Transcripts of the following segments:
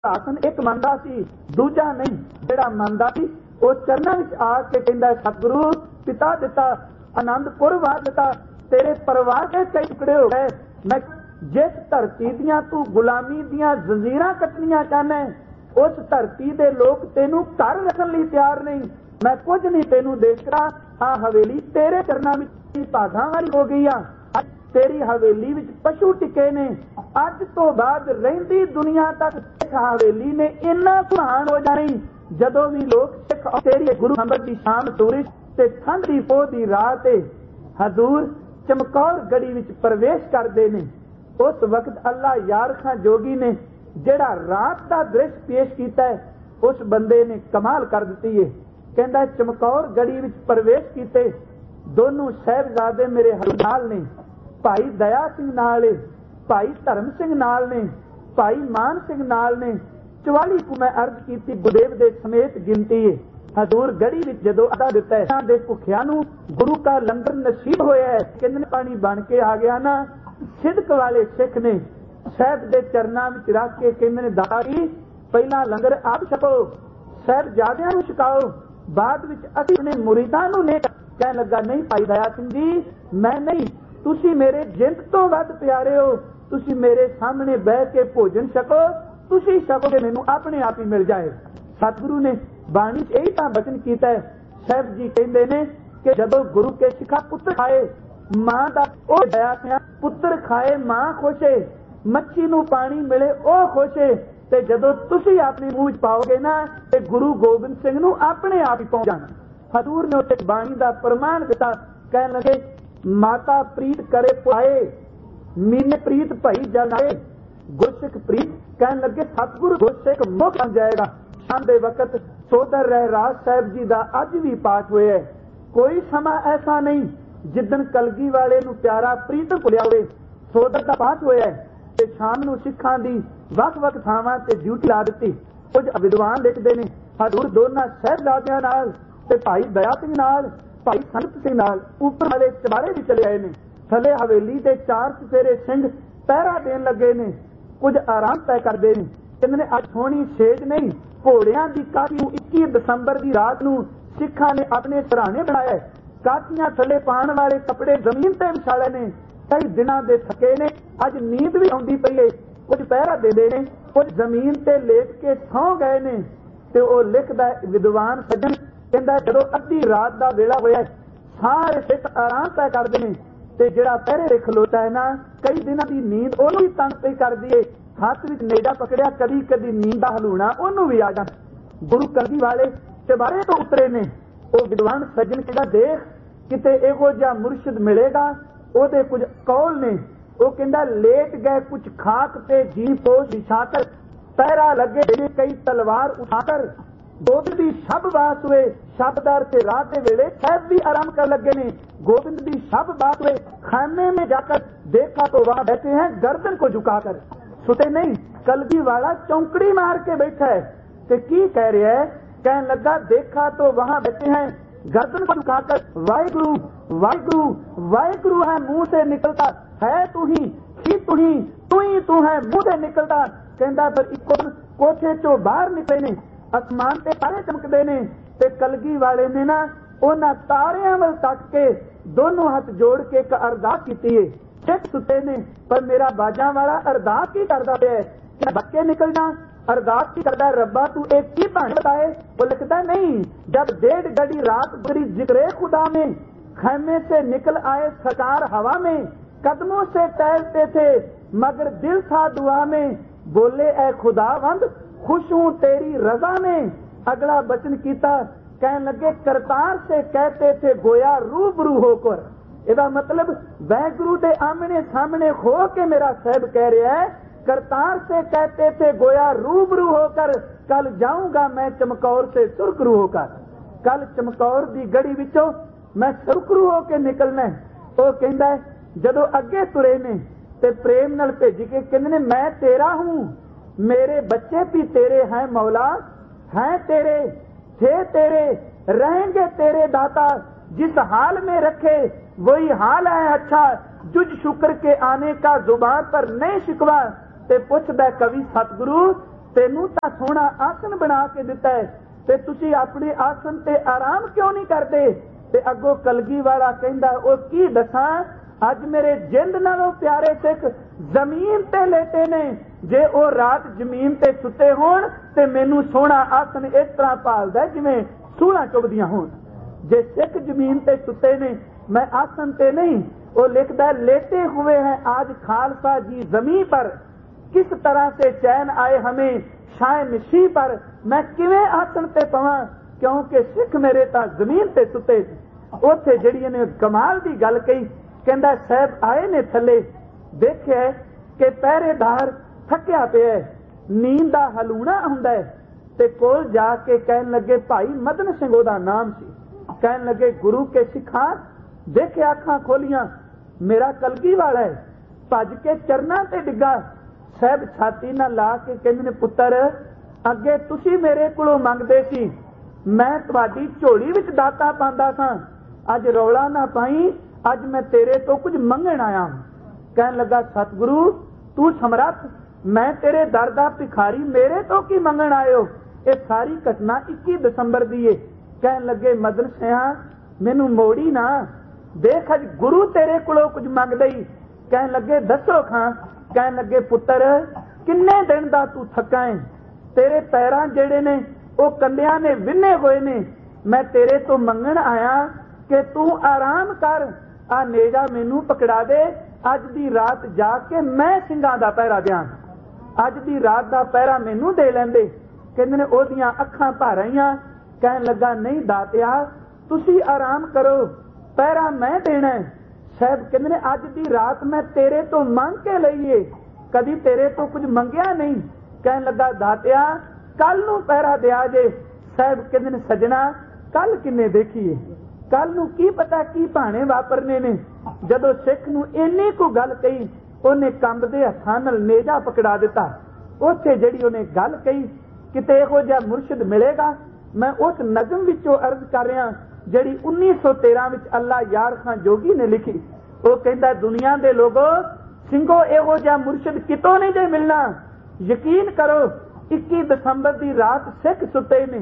आसन एक मंदा सी दूजा नहीं, जेड़ा मंदा सी वो चरणों विच आके कहंदा सतगुरु पिता दिता आनंदपुर वार दिता तेरे परिवार के कई टुकड़े हो गए। मैं जिस धरती दियां तू गुलामी दियां जंजीरां कटनियां चाहना है उस धरती दे लोग तेनू घर रखन लई तैयार नहीं। मैं कुछ नहीं तेनू देखदा, हाँ हवेली तेरे चरणों विच भागां वाली हो गई आ। तेरी हवेली विच पशु टिके ने, अज तो बाद रहिंदी दुनिया तक सिख हवेली ने इन्ना सुहान हो जानी जदों भी लोग सिख तेरी गुरु अंबर की शाम सूरज ते ठंड दी पोह दी रात हजूर चमकौर गढ़ी विच प्रवेश करदे ने। उस वक्त अल्लाह यार खां जोगी ने जेड़ा रात का दृश्य पेश किया है उस बंदे ने कमाल कर दी है। कहंदा चमकौर गढ़ी विच प्रवेश कीते दोनों साहिबजादे मेरे नाल ने, भाई दया सिंह नाल है, भाई धर्म सिंह नाल ने, भाई मान सिंह नाल ने। 44 को मैं अर्ज की गुरुदेव दे समेत गिनती है। हजूर गढ़ी विच जदों अदा दिता है दे भुखियां नूं गुरु का लंगर नसीब होया है, किन्ने पानी बन के आ गया ना। सिदक वाले सिख ने साहब दे चरनां विच रख के कहंदे ने दाता जी पहला लंगर आप छको, साहिबजादियां नूं छकाओ, बाद विच असीं अपने मुरीदां नूं ने। कहण लगा नहीं भाई दया सिंह जी मैं नहीं, तुसी मेरे जिंद तो वध प्यारे हो, तुसी मेरे सामने बह के भोजन छको, तुसी छकोगे मैनू अपने आप ही मिल जाए। सतगुरु ने बाणी यही तां बचन कीता है। साहब जी कहंदे ने कि जदों गुरु के सिखा पुत्र खाए मां दा ओ दया, पुत्र खाए मां खुशे, मच्छी नू पानी मिले ओ खुशे, ते जदों तुसी अपने मुंह च पाओगे ना ते गुरु गोबिंद सिंह नू अपने आप ही पहुंच जाना। हजूर ने उत्ते बाणी दा प्रमाण दिता। कहण लगे माता प्रीत करे पुआए, मीने प्रीत भई जनाए, गुरसिख प्रीत। कहने लगे सतगुरु गुरसिख मुख बन जाएगा। शाम दे वक्त सोदर रहराज साहब जी का अज भी पाठ होया है। कोई समा ऐसा नहीं जिदन कलगी वाले नू प्यारा प्रीत भुलिया होवे। सोदर का पाठ होया है ते शाम नू सिखां दी वख-वख थावां ते ड्यूटी ला दित्ती। कुछ विद्वान लिखदे ने हजूर दोनों साहिबजादियां नाल ते भाई दया सिंह नाल भाई संत सिंह नाल ऊपर वाले चबारे भी चले आए ने। थले हवेली के 4 चफेरे सिंह पहरा देन लगे ने, कुछ आराम तय करते ने। कहंदे अज सोहनी सेज नहीं घोड़ियां दी काठी 21 दसंबर की रात नूं सिखां ने अपने सराहने बनाया। काठियां थले पाण वाले कपड़े जमीन ते विछाले ने। कई दिनां दे थके ने, अज नींद भी आउंदी पई है। कुछ पहरा देंदे ने, कुछ जमीन ते लेट के सौ गए ने। ते ओ लिखदा विद्वान सज्जन कहंदा जदों अद्धी रात का वेला होया सारे सिख आराम तय करते हैं ते जिहड़ा पहरे खलोता है ना कई दिनों की नींद ओनू भी तंग पे करदी है। हाथ विच नेड़ा पकड़िया कदी कदी नींद दा हलूणा ओनू भी आ जांदा। गुरु कलगी वाले चबारे तो उतरे ने। वो विद्वान सज्जन कहंदा देख किते इहो जिहा मुर्शिद मिलेगा। ओदे कुछ कौल ने। वो कहंदा लेट गए कुछ खाक ते जी पोश बिछाकर, पहरा लगे कई तलवार उठाकर, गोबिंद दी शब बात हुए शबदार से रात वेले साहब भी आराम कर लगे ने। गोबिंद दी शब बात हुए खाने में जाकर देखा तो वहां बैठे हैं गर्दन को झुकाकर, सुते नहीं। कलगी वाला चौंकड़ी मार के बैठा है ते की कह रहा है। कहने लगा देखा तो वहां बैठे हैं गर्दन को झुकाकर, वाहिगुरु वाहिगुरु वाहिगुरु है मुंह से निकलता है, तू ही तू है मुंह से निकलता। कहता पर इको कोठे चो बाहर निकले ने, आसमान ते तारे चमकदे ने ते कलगी वाले ने ना उन्हां तारियां वल तक के दोनों हाथ जोड़ के एक अरदास कीती है। सिख सुते ने पर मेरा बाजां वाला अरदास की करदा पिया है कि बच्चे निकलना अरदास की करदा रब्बा तू एक की भाण बताए। वो लिखता नहीं जब 1.5 घड़ी रात गुजरी जिक्रे खुदा में, खैमे से निकल आए सरकार हवा में, कदमों से टहलते थे मगर दिल था दुआ में, बोले ए खुदावंद खुश हूं तेरी रजा में। अगला वचन कीता कहने लगे करतार से कहते थे गोया रूबरू होकर। इसका मतलब वाहिगुरु दे आमने सामने हो के मेरा साहब कह रहा है करतार से कहते थे गोया रूबरू होकर, कल जाऊंगा मैं चमकौर से सुरखरू होकर। कल चमकौर दी गड़ी विचों मैं सुरखरू होके निकलना है। वो कहंदा है जदों अगे तुरे ने ते प्रेम नाल भेज के कहंदे ने मैं तेरा हूं, मेरे बच्चे भी तेरे हैं मौला, हैं तेरे थे तेरे रहेंगे तेरे दाता, जिस हाल में रखे वही हाल है अच्छा, जुज शुक्र के आने का जुबान पर नहीं शिकवा। ते पुछदा कवि सतगुरु ਤੈਨੂੰ ਤਾਂ ਸੋਹਣਾ ਆਸਨ ਬਣਾ ਕੇ ਦਿੱਤਾ ਹੈ ਤੇ ਤੁਸੀਂ ਆਪਣੇ ਆਸਨ ਤੇ ਆਰਾਮ ਕਿਉਂ ਨਹੀਂ ਕਰਦੇ? ਤੇ ਅੱਗੋਂ ਕਲਗੀ ਵਾਲਾ ਕਹਿੰਦਾ, ਉਹ ਕੀ ਦੱਸਾਂ, ਅੱਜ ਮੇਰੇ ਜਿੰਦ ਨਾਲੋਂ ਪਿਆਰੇ ਸਿੱਖ ਜ਼ਮੀਨ ਤੇ ਲੇਟੇ ਨੇ। ਜੇ ਉਹ ਰਾਤ ਜ਼ਮੀਨ ਤੇ ਸੁੱਤੇ ਹੋਣ ਤੇ ਮੈਨੂੰ ਸੋਹਣਾ ਆਸਨ ਇਸ ਤਰ੍ਹਾਂ ਭਾਲਦਾ ਜਿਵੇਂ ਸੂਲਾਂ ਚੁਭਦੀਆਂ ਹੋਣ। ਜੇ ਸਿੱਖ ਜ਼ਮੀਨ ਤੇ ਸੁੱਤੇ ਨੇ, मैं आसन पे नहीं। वो लिखता है, लेटे हुए हैं आज खालसा जी जमीन पर, किस तरह से चैन आए हमें शाय नशी पर। मैं किवें आसन ते पवां क्योंकि सिख मेरे तां जमीन ते सुते। उत्थे जिहड़ी ने कमाल दी गल कही, कहंदा साहब आए ने थले, देखिया कि पहरेदार थकिया पिया, नींद दा हलूणा हुंदा है। ते कोल जाके कहन लगे, भाई मदन सिंह ओहदा नाम सी, कहन लगे गुरु के सिखा देखे अखां खोलियां, मेरा कलगी वाला है। भज के चरना ते डिग्गा। साहब छाती ना ला के कहंदे ने, पुत्र अगे तुसी मेरे कोलों मंगदे सी, मैं तुहाडी झोली विच दाता पांदा सां, अज रौला ना पाई, अज मैं तेरे तो कुछ मंगण आया। कहन लगा, सतगुरु तू समर्थ, मैं तेरे दर दा भिखारी, मेरे तो की मंगण आयो? ये सारी घटना 21 दसंबर दी है। कहन लगे, मदन सिंहा मैनू मोड़ी ना, देख अज गुरु तेरे कोलों कुछ मंगदा ही। कहन लगे, दसो खां। कहन लगे, पुत्र किन्ने दिन दा तू थका है, तेरे पैरां जेड़े ने वो कंडियां ने विन्ने होए ने, मैं तेरे तो मंगण आया कि तू आराम कर, आ नेजा मैनू पकड़ा दे, अज दी रात जाके मैं सिंगां दा पहरा दियां, अज दी रात दा पहरा मैनू दे लैंदे। कहंदे ने ओदियां अखां भर आईयां। कहन लगा, नहीं दातिया तुसी आराम करो, पहरा मैं देना है। साहब कहंदे ने, अज दी रात मैं तेरे तो मंग के लईए, कदी तेरे तो कुछ मंगिया नहीं। कहन लगा, दातिया कल नू पहरा दिया जे। साहब कहंदे ने, सजना कल किन्ने देखीए, कल नू की पता की भाणे वापरने ने। जदों सिख नू इन्नी को गल कही, उन्हें कंबदे हत्थां नाल नेजा पकड़ा दिता। उत्थे जिहड़ी उन्हें गल कही, किते इहो जिहा मुर्शिद मिलेगा? मैं उस नज़म विचों अर्ज कर रहा जिहड़ी 1913 विच अल्लाह यार खां जोगी ने लिखी। वो कहंदा, दुनिया दे लोगो ਸਿੰਘੋ ਇਹੋ ਜਿਹਾ ਮੁਰਸ਼ਿਦ ਕਿਤੋਂ ਨਹੀਂ ਜੇ ਮਿਲਣਾ। ਯਕੀਨ ਕਰੋ 21 ਦਸੰਬਰ ਦੀ ਰਾਤ ਸਿੱਖ ਸੁੱਤੇ ਨੇ,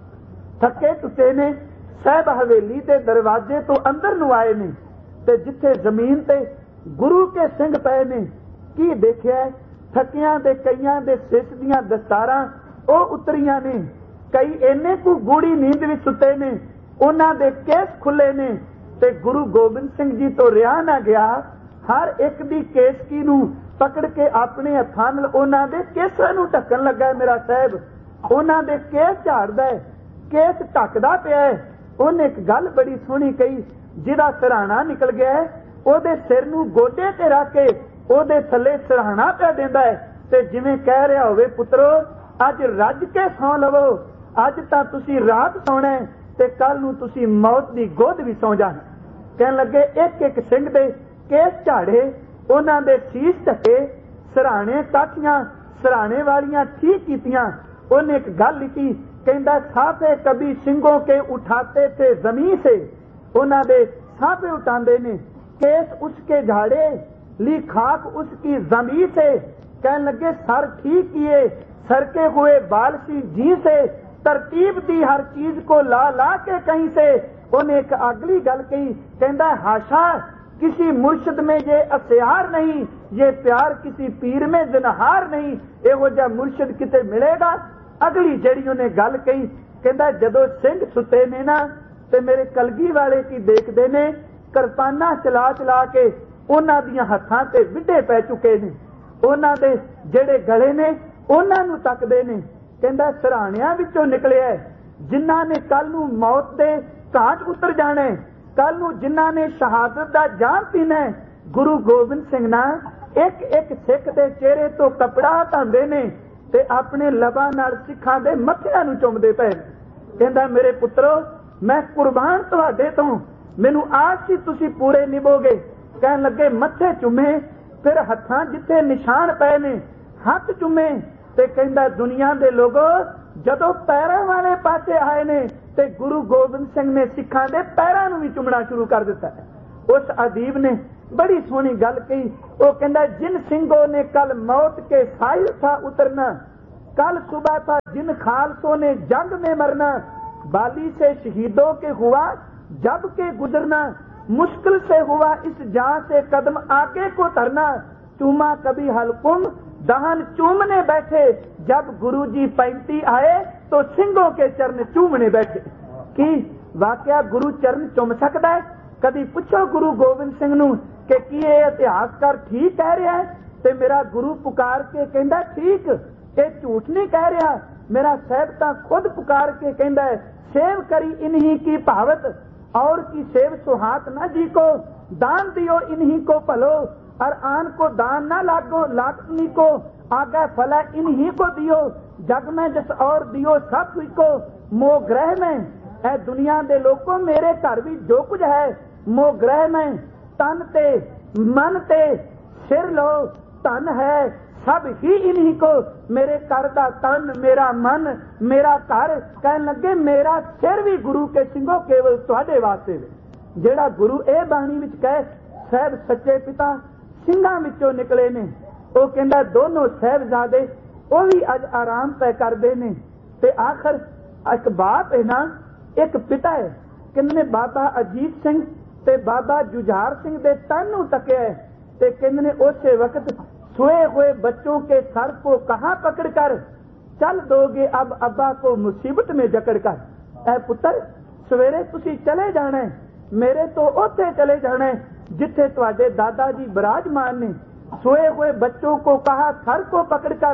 ਥੱਕੇ ਟੁੱਟੇ ਨੇ, ਸਾਹਿਬ ਹਵੇਲੀ ਦੇ ਦਰਵਾਜ਼ੇ ਤੋਂ ਅੰਦਰ ਨੂੰ ਆਏ ਨੇ ਤੇ ਜਿੱਥੇ ਜ਼ਮੀਨ ਤੇ ਗੁਰੂ ਕੇ ਸਿੰਘ ਪਏ ਨੇ, ਕੀ ਦੇਖਿਆ? ਥੱਕਿਆਂ ਦੇ ਕਈਆਂ ਦੇ ਸਿਸ ਦੀਆਂ ਦਸਤਾਰਾਂ ਉਹ ਉਤਰੀਆਂ ਨੇ, ਕਈ ਇੰਨੇ ਕੁ ਗੂੜੀ ਨੀਂਦ ਵਿੱਚ ਸੁੱਤੇ ਨੇ, ਉਹਨਾਂ ਦੇ ਕੇਸ ਖੁੱਲੇ ਨੇ ਤੇ ਗੁਰੂ ਗੋਬਿੰਦ ਸਿੰਘ ਜੀ ਤੋਂ ਰਿਹਾ ਨਾ ਗਿਆ। हर एक दी केसकी नू पकड़ के अपने हत्थां नाल उन्हां दे केसां नू ढकन लगा है। मेरा साहब उन्हां दे केस झाड़दा है, केस ढकदा पिया है। उन्हें एक गल बड़ी सोहनी कही, जिहदा सिरहाना निकल गया है ओहदे सिर नू गोडे ते रख के ओहदे थल्ले सिरहाना पिया देंदा है ते जिवें कह रहा होवे, पुत्रो अज रज के सौ लवो, अज तां तुसीं रात सौणा है ते कल नू तुसीं मौत दी गोद भी सौ जाना। कहण लगे, एक एक सिंह दे केस झाड़े, उन्हां दे शीश ढके, सिरहाने काठियां सिरहाने वालियां ठीक कीतियां। उन्हें एक गल लिखी, कहंदा, साफे कभी सिंगों के उठाते थे जमीन से, उन्हां दे साफे उठांदे ने, केस उसके झाड़े, ली खाक उसकी जमीन से। कहने लगे, सर ठीक किए, सर के हुए बाल सी जी से, तरतीब दी हर चीज को ला ला के कहीं से। उन्हें एक अगली गल कही, कहंदा, हाशा किसी मुर्शिद में ये असियार नहीं, ये प्यार किसी पीर में जिनहार नहीं, एहो जिहा मुर्शिद किते मिलेगा? अगली जड़ी उन्हें गल कही, कहंदा, जदों सिंह सुते ने ना ते मेरे कलगी वाले की देखदे ने, किरपाना चला चला के उन्हां दियां हत्थां ते विढे पै चुके ने, उन्हां दे जेड़े गले ने उन्हां नूं तकदे ने। कहंदा, सिरहाणियां विचों निकलिया जिन्हां ने कल नूं मौत दे घाट उतर जाना है, कल नूं जिन्हां ने शहादत दा जाम पीना है। गुरु गोबिंद सिंह ना एक एक सिख दे चेहरे तो कपड़ा हटांदे ने ते अपने लबां नाल सिखां दे मत्थिआं नूं चुमदे पए। कहंदा, मेरे पुत्रो मैं कुर्बान तुहाडे तो, मैनूं आस सी तुसीं पूरे निभोगे। कहण लगे, मत्थे चुमे, फिर हत्थां जिथे निशान पए ने हथ चुमे ते कहंदा, दुनिया दे लोगो जदों पैरां वाले पासे आए ने ते गुरु गोबिंद सिंह ने सिखां दे पैरां नूं भी चुमना शुरू कर दिता। उस अदीब ने बड़ी सोहनी गल कही, वो कहंदा, जिन सिंहों ने कल मौत के साहिल था उतरना, कल सुबह था जिन खालसों ने जंग में मरना, बाली से शहीदों के हुआ जब के गुजरना, मुश्किल से हुआ इस जहां से कदम आगे को धरना, चूमा कभी हलकुम दहन चूमने बैठे, जब गुरुजी 35 आए तो सिंहों के चरण चूमने बैठे। कि वाकया गुरु चरण चुम सकता है? कभी पूछो गुरु गोबिंद सिंह नूं कि की ये इतिहासकार ठीक कह रहा है? ते मेरा गुरु पुकार के कहता ठीक, ये झूठ नहीं कह रहा। मेरा साहब तो खुद पुकार के कहता है, सेव करी इन्हीं की भावत और की सेव सुहात न जी को, दान दियो इन्हीं को भलो और आन को दान ना लागो लागनी को, आगे फला इन्हीं को दियो, जग में जस और दियो सब को, मोह ग्रह में ए दुनिया दे लोगों मेरे घर भी जो कुछ है, मोह ग्रह में तन ते मन ते सिर लो धन है सब ही इन्हीं को, मेरे घर का तन मेरा मन मेरा घर, कहन लगे मेरा सिर भी गुरु के सिंघो केवल तुहाडे वास्ते। जेड़ा गुरु ए बाणी विच कहे साहब सच्चे पिता ਸਿੰਘਾਂ ਵਿੱਚੋਂ निकले ने, वो कहता दोनों साहबजादे वो भी अज आराम तय करते ने। ते आखिर एक बात है ना, एक पिता है कहने बाबा अजीत सिंह ते बाबा जुझार सिंह दे तन नूं तकिया है, ते कहने उस वक्त सोए हुए बच्चों के सर को कहां पकड़ कर चल दोगे अब अब्बा को मुसीबत में जकड़ कर। ऐ पुत्र सवेरे तुसी चले जाना है, मेरे तो उत्थे चले जाना है जिथे तुहाडे दादा जी विराजमान ने। सोए हुए बच्चों को कहा सर को पकड़ कर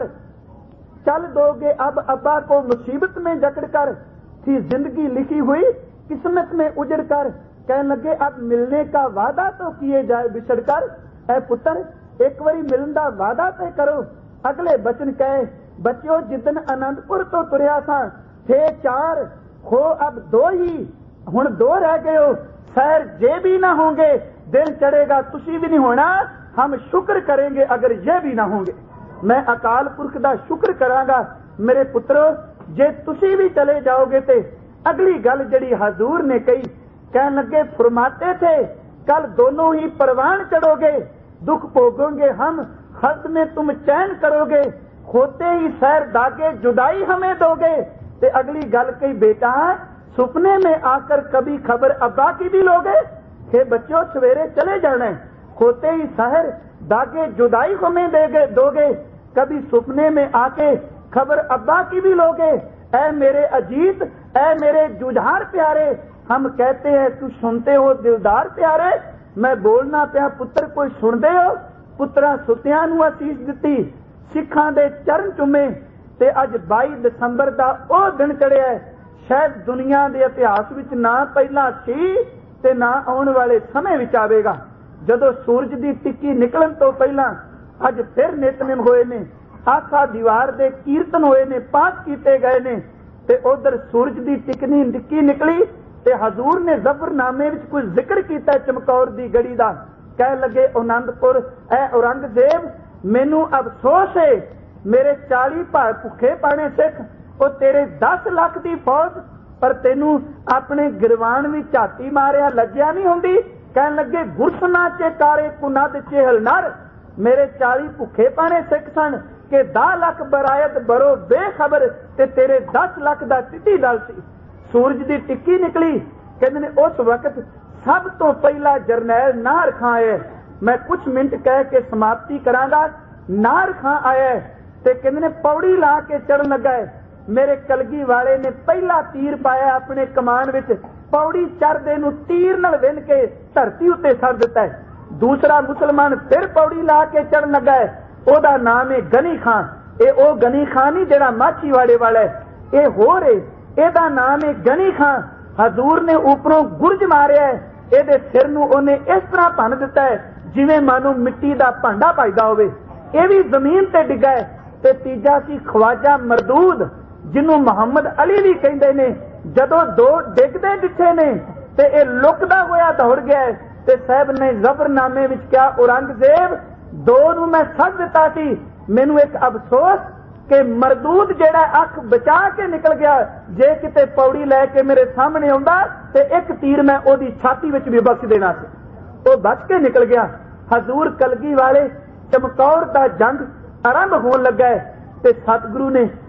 चल दोगे अब अब्बा को मुसीबत में जकड़ कर, थी जिंदगी लिखी हुई किस्मत में उजड़ कर, कहने लगे अब मिलने का वादा तो किए जाए बिछड़ कर। ऐ पुत्र एक बारी मिलन का वादा तय करो। अगले बचन कहे बच्चों जिदन आनंदपुर तो तुरिया सा थे 4 हो अब 2 ही, हुण 2 रह गए हो, शहर जे भी ना होंगे दिन चढ़ेगा तुसी भी नहीं होना, हम शुक्र करेंगे अगर ये भी ना होंगे। मैं अकाल पुरख दा शुक्र करांगा मेरे पुत्रो जे तुसी भी चले जाओगे। ते अगली गल जड़ी हजूर ने कही, कहन लगे फरमाते थे कल दोनों ही परवान चढ़ोगे, दुख भोगोगे हम हद में तुम चैन करोगे, होते ही सैर दागे जुदाई हमें दोगे। ते अगली गल कही बेटा सुपने में आकर कभी खबर अब्बा की भी लोगे। हे बच्चों सवेरे चले जाना है, होते ही शहर दागे जुदाई हमें दोगे, कभी सुपने में आके खबर अब्बा की भी लोगे। ऐ मेरे अजीत ऐ मेरे जुझार प्यारे, हम कहते हैं तू सुनते हो दिलदार प्यारे, मैं बोलना पिया पुत्र कोई सुनते हो। पुत्रा सुतियां नूं असीस दिती, सिखां दे चरण चुमे, ते अज 22 दसंबर दा ओ दिन चढ़िया है, शायद दुनिया दे इतिहास विच ना पहला सी ते ना आने वाले समय विच आवेगा। जदों सूरज दी टिक्की निकलन तो पहला अज फिर नितनेम होए ने, आखा दीवार दे कीर्तन होए ने, पाठ कीते गए ने, ते उधर सूरज दी टिक्की निकली ते हजूर ने जफरनामे विच कुछ जिक्र कीता चमकौर दी गड़ी दा। कह लगे आनंदपुर ऐ औरंगजेब मैनू अफसोस है, मेरे 40 भाई भुखे पाने सिख, वो तेरे 10 लाख दी फौज, पर तेनू अपने गिरवान भी झाती मारिया लज्जा नहीं होंदी। कह लगे गुरसना चे कारे कुनद चेहल नर, मेरे 40 भुखे पाने सिख सन के 10 लाख बरायत बरो बेखबर, ते तेरे 10 लाख दा टिड्डी दल सी। सूरज दी टिक्की निकली, कहते ने उस वक्त सब तो पहला जरनैल नाहर खां आया। मैं कुछ मिनट कह के समाप्ति करांगा। नाहर खां आया ते कहते ने पौड़ी ला के चढ़न लगा है, मेरे कलगी वाले ने पहला तीर पाया अपने कमान विच, पौड़ी चढ़दे नूं तीर नाल विन के धरती उत्ते सड़ दिता है। दूसरा मुसलमान फिर पौड़ी ला के चढ़न लगा है, ओदा नाम है गनी खां। ये ओ गनी खां नहीं जेड़ा माछीवाड़े वाला है, ये हो रे एदा नाम है गनी खां। हजूर ने ऊपरों गुरज मारिया है, एदे सिर नूं ओने इस तरह भन दिता है जिवें मानो मिट्टी दा भांडा पाईदा होवे, ये भी जमीन ते डिगा है। ते तीजा सी ख्वाजा मरदूद जिन्हों मुहम्मद अली भी कहते ने, जदों 2 डिगदे दिखे ने ते ये लुकदा होया दौड़ गया है। ते साहब ने जफरनामे विच क्या औरंगजेब 2 नूं मैं सड़ दिता सी, मैनू एक अफसोस कि मरदूद जेड़ा अख बचा के निकल गया, जे किते पौड़ी लैके मेरे सामने आउंदा ते एक तीर मैं ओदी छाती विच भी बख्श देना सी, वो बच के निकल गया। हजूर कलगी वाले चमकौर दा जंग आरंभ होने लगा है ते सतगुरु ने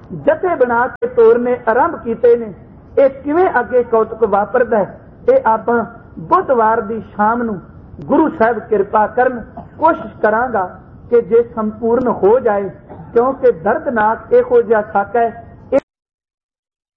ਜਥੇ ਬਣਾ ਕੇ ਤੋਰਨੇ ਆਰੰਭ ਕੀਤੇ ਨੇ। ਇਹ ਕਿਵੇਂ ਅੱਗੇ ਕੌਤਕ ਵਾਪਰਦਾ ਹੈ, ਇਹ ਆਪਾਂ ਬੁੱਧਵਾਰ ਦੀ ਸ਼ਾਮ ਨੂੰ ਗੁਰੂ ਸਾਹਿਬ ਕਿਰਪਾ ਕਰਨ ਕੋਸ਼ਿਸ਼ ਕਰਾਂਗਾ ਕਿ ਜੇ ਸੰਪੂਰਨ ਹੋ ਜਾਏ, ਕਿਉਂਕਿ ਦਰਦਨਾਕ ਇਹੋ ਜਿਹਾ ਸਾਕਾ ਹੈ